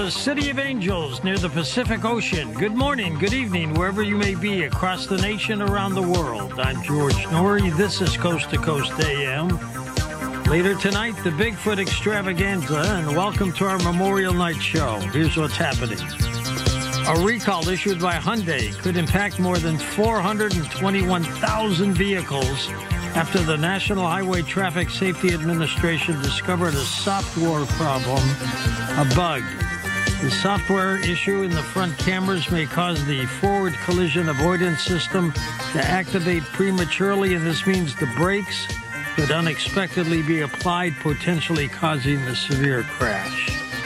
the City of Angels near the Pacific Ocean. Good morning, good evening, wherever you may be across the nation, around the world. I'm George Noory. This is Coast to Coast AM. Later tonight, the Bigfoot extravaganza, and welcome to our Memorial Night show. Here's what's happening. A recall issued by Hyundai could impact more than 421,000 vehicles after the National Highway Traffic Safety Administration discovered a software problem, a bug. The software issue in the front cameras may cause the forward collision avoidance system to activate prematurely, and this means the brakes could unexpectedly be applied, potentially causing a severe crash.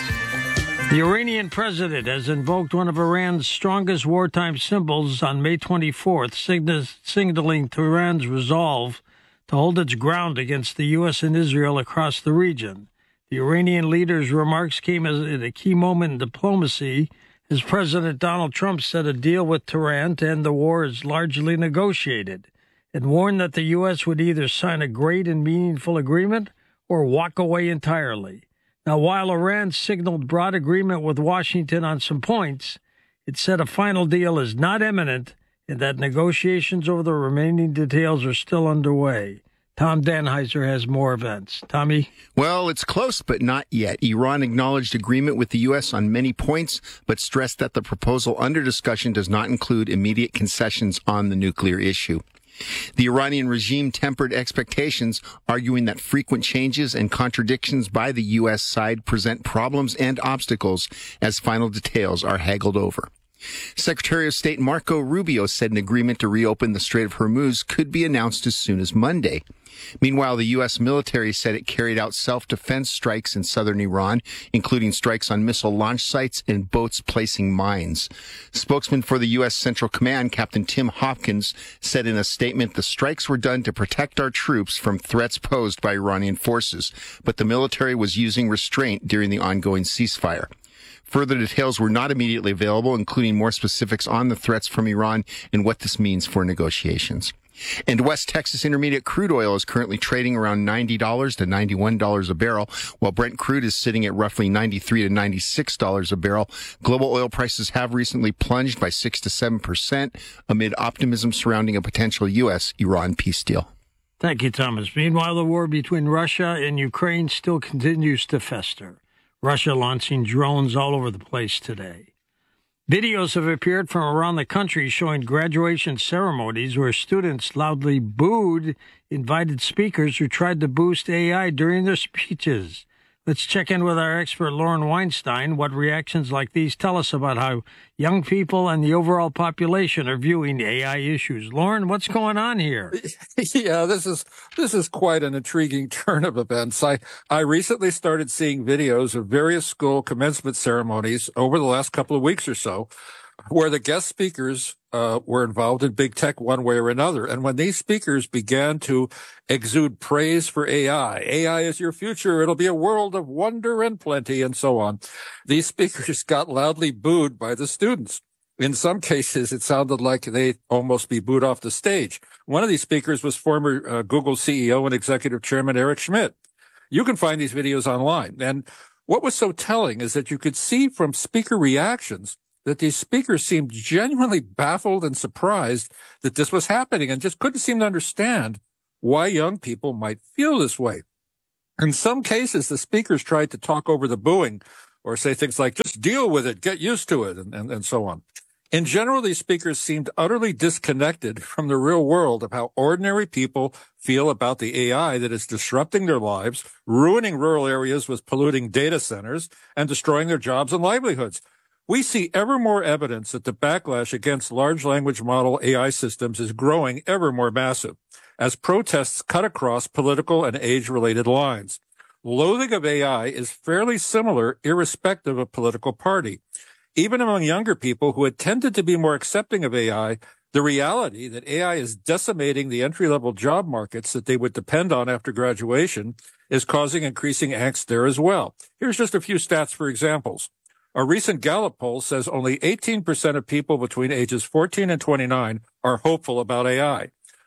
The Iranian president has invoked one of Iran's strongest wartime symbols on May 24th, signaling Tehran's resolve to hold its ground against the U.S. and Israel across the region. The Iranian leader's remarks came at a key moment in diplomacy, as President Donald Trump said a deal with Tehran to end the war is largely negotiated, and warned that the U.S. would either sign a great and meaningful agreement or walk away entirely. Now, while Iran signaled broad agreement with Washington on some points, it said a final deal is not imminent and that negotiations over the remaining details are still underway. Tom Danheiser has more events. Tommy? Well, it's close, but not yet. Iran acknowledged agreement with the U.S. on many points, but stressed that the proposal under discussion does not include immediate concessions on the nuclear issue. The Iranian regime tempered expectations, arguing that frequent changes and contradictions by the U.S. side present problems and obstacles as final details are haggled over. Secretary of State Marco Rubio said an agreement to reopen the Strait of Hormuz could be announced as soon as Monday. Meanwhile, the U.S. military said it carried out self-defense strikes in southern Iran, including strikes on missile launch sites and boats placing mines. Spokesman for the U.S. Central Command, Captain Tim Hopkins, said in a statement the strikes were done to protect our troops from threats posed by Iranian forces, but the military was using restraint during the ongoing ceasefire. Further details were not immediately available, including more specifics on the threats from Iran and what this means for negotiations. And West Texas Intermediate crude oil is currently trading around $90 to $91 a barrel, while Brent crude is sitting at roughly $93 to $96 a barrel. Global oil prices have recently plunged by 6 to 7% amid optimism surrounding a potential U.S.-Iran peace deal. Thank you, Thomas. Meanwhile, the war between Russia and Ukraine still continues to fester. Russia launching drones all over the place today. Videos have appeared from around the country showing graduation ceremonies where students loudly booed invited speakers who tried to boost AI during their speeches. Let's check in with our expert, Lauren Weinstein. What reactions like these tell us about how young people and the overall population are viewing AI issues. Lauren, what's going on here? Yeah, this is quite an intriguing turn of events. I recently started seeing videos of various school commencement ceremonies over the last couple of weeks or so, where the guest speakers were involved in big tech one way or another. And when these speakers began to exude praise for AI is your future, it'll be a world of wonder and plenty, and so on, these speakers got loudly booed by the students. In some cases, it sounded like they'd almost be booed off the stage. One of these speakers was former Google CEO and executive chairman Eric Schmidt. You can find these videos online. And what was so telling is that you could see from speaker reactions that these speakers seemed genuinely baffled and surprised that this was happening and just couldn't seem to understand why young people might feel this way. In some cases, the speakers tried to talk over the booing or say things like, just deal with it, get used to it, and so on. In general, these speakers seemed utterly disconnected from the real world of how ordinary people feel about the AI that is disrupting their lives, ruining rural areas with polluting data centers, and destroying their jobs and livelihoods. We see ever more evidence that the backlash against large language model AI systems is growing ever more massive as protests cut across political and age-related lines. Loathing of AI is fairly similar irrespective of political party. Even among younger people who had tended to be more accepting of AI, the reality that AI is decimating the entry-level job markets that they would depend on after graduation is causing increasing angst there as well. Here's just a few stats for examples. A recent Gallup poll says only 18% of people between ages 14 and 29 are hopeful about AI.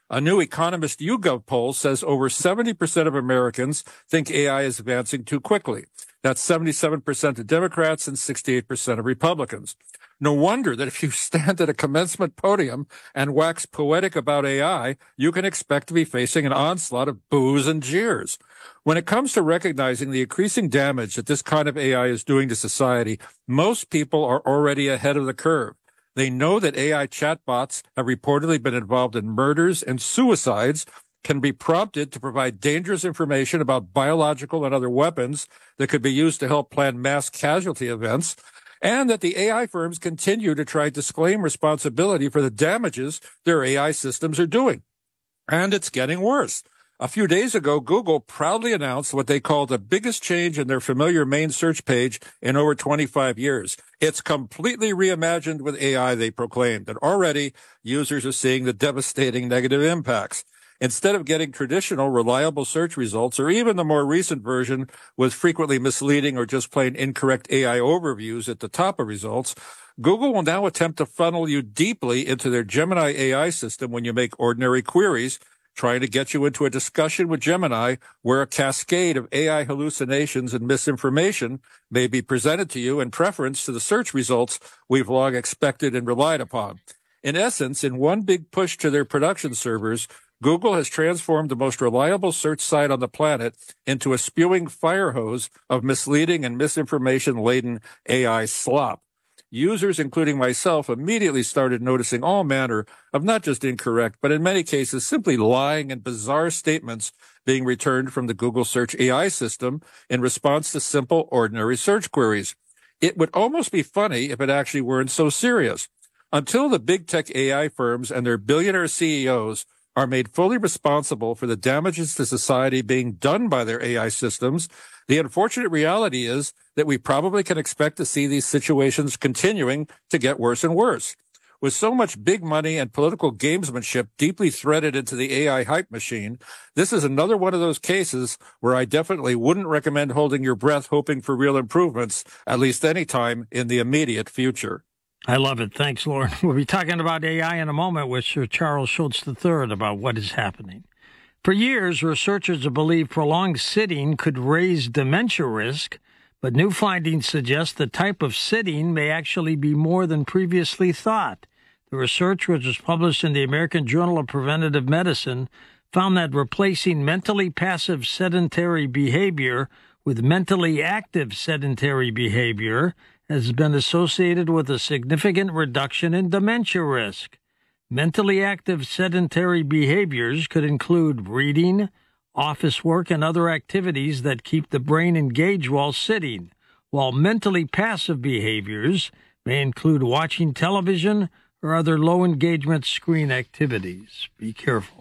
A new Economist YouGov poll says over 70% of Americans think AI is advancing too quickly. That's 77% of Democrats and 68% of Republicans. No wonder that if you stand at a commencement podium and wax poetic about AI, you can expect to be facing an onslaught of boos and jeers. When it comes to recognizing the increasing damage that this kind of AI is doing to society, most people are already ahead of the curve. They know that AI chatbots have reportedly been involved in murders and suicides, can be prompted to provide dangerous information about biological and other weapons that could be used to help plan mass casualty events, and that the AI firms continue to try to disclaim responsibility for the damages their AI systems are doing. And it's getting worse. A few days ago, Google proudly announced what they call the biggest change in their familiar main search page in over 25 years. It's completely reimagined with AI, they proclaimed, and already users are seeing the devastating negative impacts. Instead of getting traditional, reliable search results, or even the more recent version with frequently misleading or just plain incorrect AI overviews at the top of results, Google will now attempt to funnel you deeply into their Gemini AI system when you make ordinary queries, trying to get you into a discussion with Gemini where a cascade of AI hallucinations and misinformation may be presented to you in preference to the search results we've long expected and relied upon. In essence, in one big push to their production servers, Google has transformed the most reliable search site on the planet into a spewing fire hose of misleading and misinformation-laden AI slop. Users, including myself, immediately started noticing all manner of not just incorrect, but in many cases simply lying and bizarre statements being returned from the Google Search AI system in response to simple, ordinary search queries. It would almost be funny if it actually weren't so serious. Until the big tech AI firms and their billionaire CEOs are made fully responsible for the damages to society being done by their AI systems, the unfortunate reality is that we probably can expect to see these situations continuing to get worse and worse. With so much big money and political gamesmanship deeply threaded into the AI hype machine, this is another one of those cases where I definitely wouldn't recommend holding your breath hoping for real improvements, at least any time in the immediate future. I love it. Thanks, Lauren. We'll be talking about AI in a moment with Sir Charles Schultz III about what is happening. For years, researchers have believed prolonged sitting could raise dementia risk, but new findings suggest the type of sitting may actually be more than previously thought. The research, which was published in the American Journal of Preventive Medicine, found that replacing mentally passive sedentary behavior with mentally active sedentary behavior has been associated with a significant reduction in dementia risk. Mentally active sedentary behaviors could include reading, office work, and other activities that keep the brain engaged while sitting, while mentally passive behaviors may include watching television or other low-engagement screen activities. Be careful.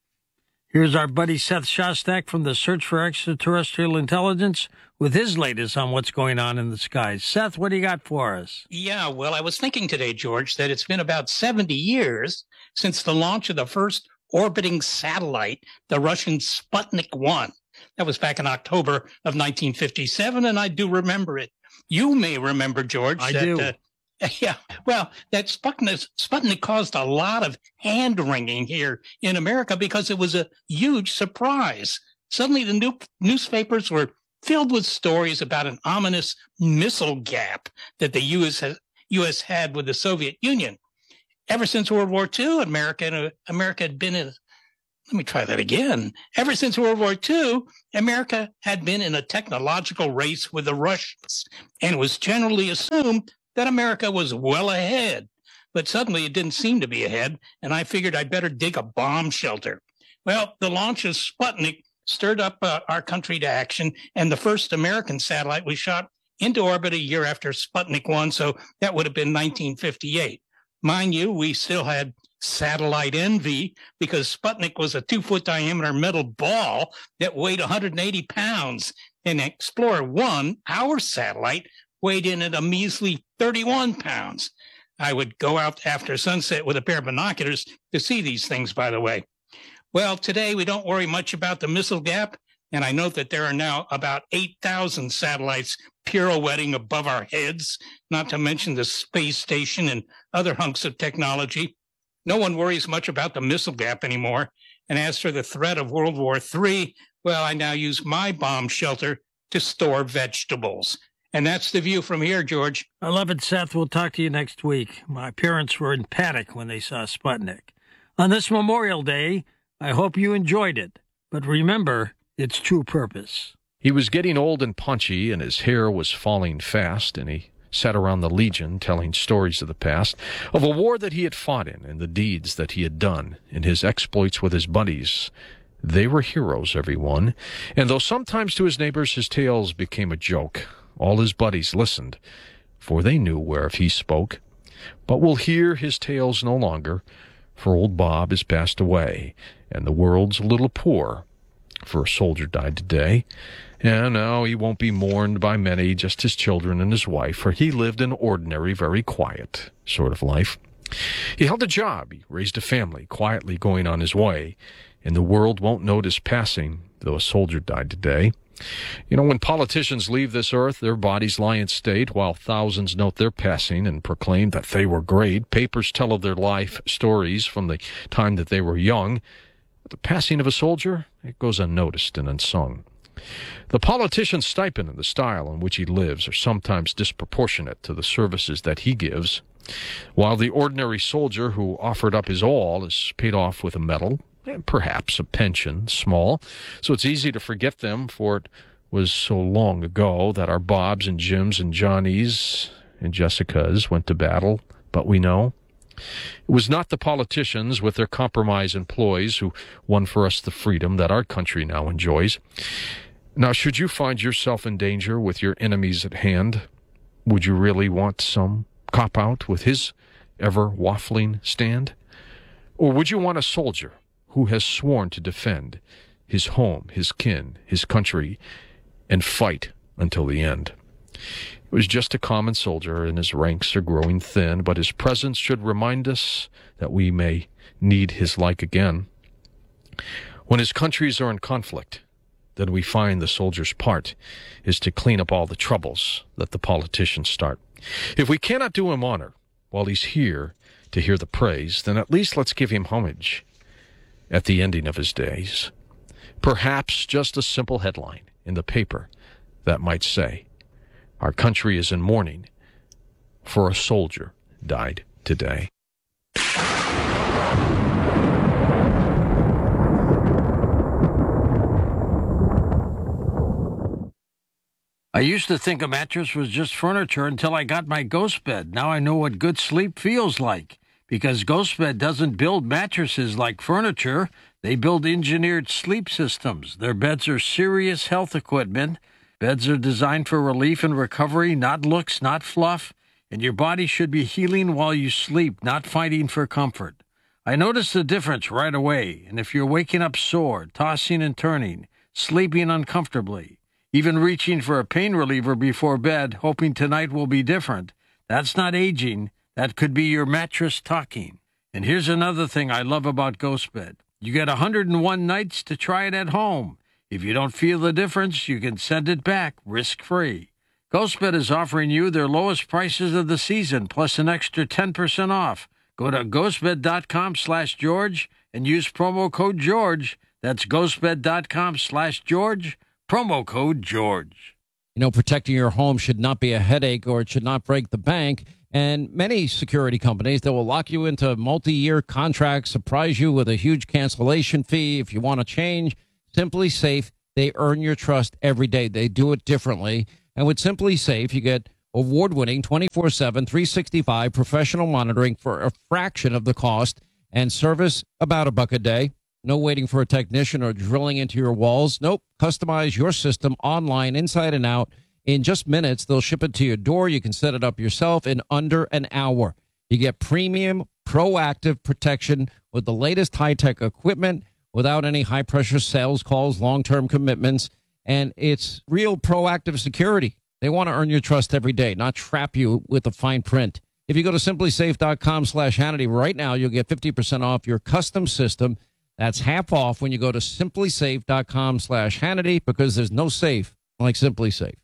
Here's our buddy Seth Shostak from the Search for Extraterrestrial Intelligence with his latest on what's going on in the skies. Seth, what do you got for us? Yeah, well, I was thinking today, George, that it's been about 70 years since the launch of the first orbiting satellite, the Russian Sputnik 1. That was back in October of 1957, and I do remember it. You may remember, George. I do. Yeah, well, that Sputnik caused a lot of hand-wringing here in America because it was a huge surprise. Suddenly, the newspapers were filled with stories about an ominous missile gap that the U.S. had with the Soviet Union. Ever since World War II, America had been in. Let me try that again. Ever since World War II, America had been in a technological race with the Russians, and it was generally assumed that America was well ahead. But suddenly it didn't seem to be ahead, and I figured I'd better dig a bomb shelter. Well, the launch of Sputnik stirred up our country to action, and the first American satellite was shot into orbit a year after Sputnik 1, so that would have been 1958. Mind you, we still had satellite envy because Sputnik was a 2-foot diameter metal ball that weighed 180 pounds, and Explorer 1, our satellite, weighed in at a measly 31 pounds. I would go out after sunset with a pair of binoculars to see these things, by the way. Well, today we don't worry much about the missile gap, and I note that there are now about 8,000 satellites pirouetting above our heads, not to mention the space station and other hunks of technology. No one worries much about the missile gap anymore. And as for the threat of World War III, well, I now use my bomb shelter to store vegetables. And that's the view from here, George. I love it, Seth. We'll talk to you next week. My parents were in panic when they saw Sputnik. On this Memorial Day, I hope you enjoyed it. But remember its true purpose. He was getting old and punchy, and his hair was falling fast, and he sat around the Legion telling stories of the past, of a war that he had fought in and the deeds that he had done, and his exploits with his buddies. They were heroes, everyone, and though sometimes to his neighbors his tales became a joke, all his buddies listened, for they knew whereof he spoke. But we'll hear his tales no longer, for old Bob has passed away, and the world's a little poor, for a soldier died today. And now he won't be mourned by many, just his children and his wife, for he lived an ordinary, very quiet sort of life. He held a job, he raised a family, quietly going on his way, and the world won't note his passing, though a soldier died today. You know, when politicians leave this earth, their bodies lie in state, while thousands note their passing and proclaim that they were great. Papers tell of their life stories from the time that they were young. But the passing of a soldier, it goes unnoticed and unsung. The politician's stipend and the style in which he lives are sometimes disproportionate to the services that he gives, while the ordinary soldier who offered up his all is paid off with a medal and perhaps a pension, small, so it's easy to forget them, for it was so long ago that our Bobs and Jims and Johnnies and Jessicas went to battle, but we know it was not the politicians with their compromise employees who won for us the freedom that our country now enjoys. Now, should you find yourself in danger with your enemies at hand, would you really want some cop-out with his ever-waffling stand? Or would you want a soldier who has sworn to defend his home, his kin, his country, and fight until the end? It was just a common soldier, and his ranks are growing thin, but his presence should remind us that we may need his like again. When his countries are in conflict, then we find the soldier's part is to clean up all the troubles that the politicians start. If we cannot do him honor while he's here to hear the praise, then at least let's give him homage at the ending of his days. Perhaps just a simple headline in the paper that might say, "Our country is in mourning, for a soldier died today." I used to think a mattress was just furniture until I got my Ghost Bed. Now I know what good sleep feels like. Because Ghost Bed doesn't build mattresses like furniture. They build engineered sleep systems. Their beds are serious health equipment. Beds are designed for relief and recovery, not looks, not fluff. And your body should be healing while you sleep, not fighting for comfort. I noticed the difference right away. And if you're waking up sore, tossing and turning, sleeping uncomfortably, even reaching for a pain reliever before bed, hoping tonight will be different, that's not aging. That could be your mattress talking. And here's another thing I love about Ghost Bed. You get 101 nights to try it at home. If you don't feel the difference, you can send it back risk-free. Ghost Bed is offering you their lowest prices of the season, plus an extra 10% off. Go to ghostbed.com/George and use promo code George. That's ghostbed.com/George, promo code George. You know, protecting your home should not be a headache, or it should not break the bank. And many security companies, they will lock you into multi-year contracts, surprise you with a huge cancellation fee if you want to change. Simply Safe, they earn your trust every day. They do it differently. And with Simply Safe, you get award-winning 24/7, 365 professional monitoring for a fraction of the cost, and service about $1 a day. No waiting for a technician or drilling into your walls. Nope. Customize your system online, inside and out. In just minutes, they'll ship it to your door. You can set it up yourself in under an hour. You get premium, proactive protection with the latest high-tech equipment without any high-pressure sales calls, long-term commitments, and it's real proactive security. They want to earn your trust every day, not trap you with the fine print. If you go to simplysafe.com/Hannity right now, you'll get 50% off your custom system. That's half off when you go to simplysafe.com/Hannity, because there's no safe like Simply Safe.